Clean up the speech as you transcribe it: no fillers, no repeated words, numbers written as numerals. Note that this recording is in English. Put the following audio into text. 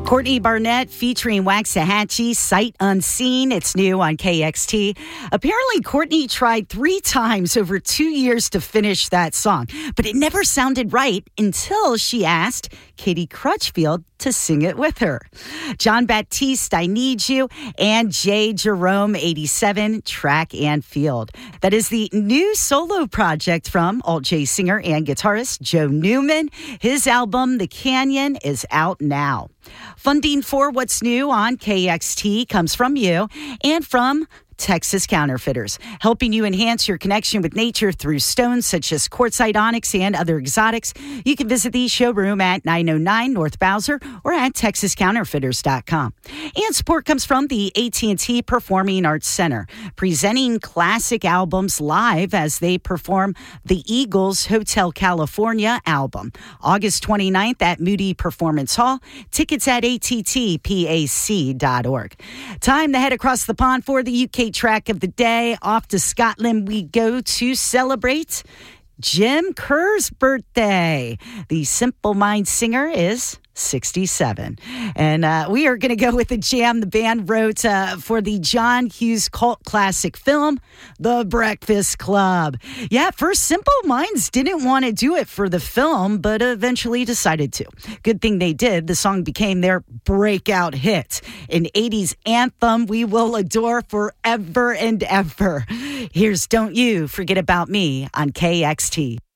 Courtney Barnett featuring Waxahachie, Sight Unseen. It's new on KXT. Apparently, Courtney tried 3 times over 2 years to finish that song, but it never sounded right until she asked Katie Crutchfield to sing it with her. John Baptiste, I Need You, and Jay Jerome, 87, Track and Field. That is the new solo project from alt-J singer and guitarist Joe Newman. His album, The Canyon, is out now. Funding for What's New on KXT comes from you and from Texas Counterfeiters, helping you enhance your connection with nature through stones such as quartzite, onyx, and other exotics. You can visit the showroom at 909 North Bowser or at TexasCounterfeiters.com. And support comes from the AT&T Performing Arts Center, presenting classic albums live as they perform the Eagles Hotel California album, August 29th at Moody Performance Hall. Tickets at attpac.org. Time to head across the pond for the UK track of the day. Off to Scotland we go to celebrate Jim Kerr's birthday. The Simple Minds singer is 67. And we are going to go with the jam the band wrote for the John Hughes cult classic film, The Breakfast Club. Yeah, first Simple Minds didn't want to do it for the film, but eventually decided to. Good thing they did. The song became their breakout hit, an 80s anthem we will adore forever and ever. Here's Don't You Forget About Me on KXT.